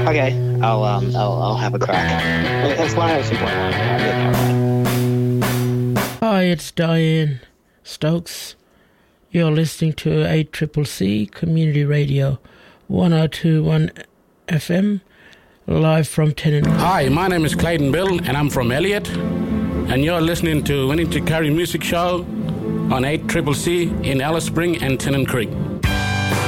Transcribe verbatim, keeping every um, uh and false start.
Okay, I'll um, I'll, I'll have a crack. That's one of important. Hi, it's Diane Stokes. You're listening to eight C C C Community Radio, one oh two point one F M, live from Tennant. Hi, my name is Clayton Bill, and I'm from Elliott, and you're listening to Winning to Carry Music Show on eight C C C in Alice Spring and Tennant Creek.